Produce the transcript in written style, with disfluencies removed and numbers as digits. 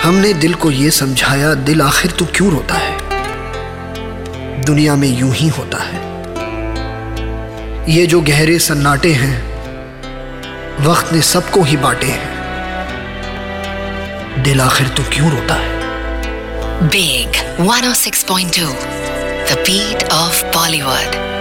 हमने दिल को ये समझाया, दिल आखिर तो क्यों रोता है, दुनिया में यूं ही होता है। ये जो गहरे सन्नाटे हैं, वक्त ने सबको ही बांटे हैं, दिल आखिर तो क्यों रोता है। Big 106.2, the beat of Bollywood.